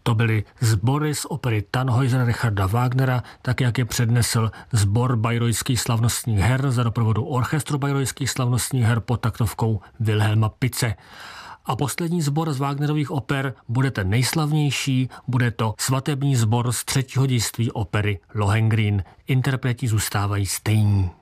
To byly sbory z opery Tannhäusera Richarda Wagnera, tak jak je přednesl sbor Bayreuthských slavnostních her za doprovodu orchestru Bayreuthských slavnostních her pod taktovkou Wilhelma Pitze. A poslední sbor z Wagnerových oper bude ten nejslavnější, bude to svatební sbor z třetího dějství opery Lohengrin. Interpreti zůstávají stejní.